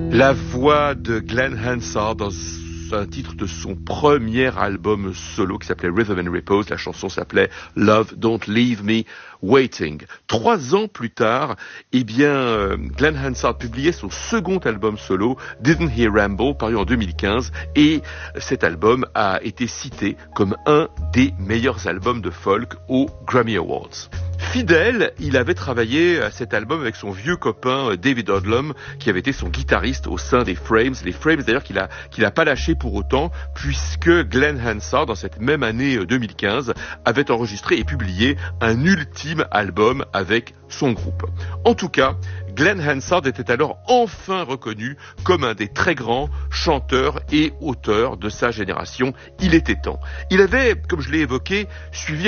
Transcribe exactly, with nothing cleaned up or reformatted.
La voix de Glenn Hansard dans un titre de son premier album solo qui s'appelait Rhythm and Repose. La chanson s'appelait Love Don't Leave Me Waiting. Trois ans plus tard, eh bien, euh, Glenn Hansard publiait son second album solo, Didn't He Ramble, paru en deux mille quinze, et cet album a été cité comme un des meilleurs albums de folk aux Grammy Awards. Fidèle, il avait travaillé à cet album avec son vieux copain David Odlum, qui avait été son guitariste au sein des Frames. Les Frames, d'ailleurs, qu'il a, qu'il a pas lâché pour autant, puisque Glenn Hansard, dans cette même année deux mille quinze, avait enregistré et publié un ultime album avec son groupe. En tout cas, Glenn Hansard était alors enfin reconnu comme un des très grands chanteurs et auteurs de sa génération. Il était temps. Il avait, comme je l'ai évoqué, suivi